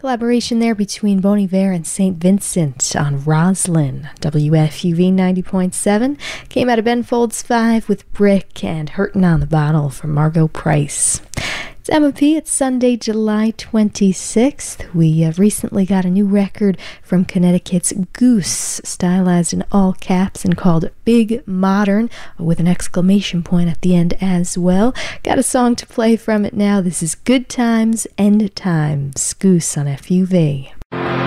Collaboration there between Bon Iver and St. Vincent on Roslyn. WFUV 90.7 came out of Ben Folds 5 with Brick and Hurtin' on the Bottle from Margot Price. It's M.O.P. It's Sunday, July 26th. We recently got a new record from Connecticut's Goose, stylized in all caps and called Big Modern, with an exclamation point at the end as well. Got a song to play from it now. This is Good Times, End Times, Goose on FUV.